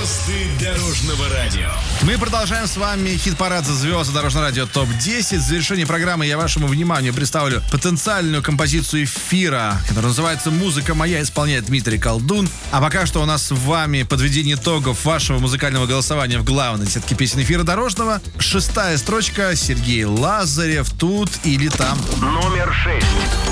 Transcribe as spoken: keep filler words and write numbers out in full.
Звезды дорожного радио. Мы продолжаем с вами хит-парад за звезды дорожного радио топ десять. В завершении программы я вашему вниманию представлю потенциальную композицию эфира, которая называется «Музыка моя», исполняет Дмитрий Колдун. А пока что у нас с вами подведение итогов вашего музыкального голосования в главной десятке песен эфира дорожного. Шестая строчка — Сергей Лазарев, «Тут или там». Номер шесть.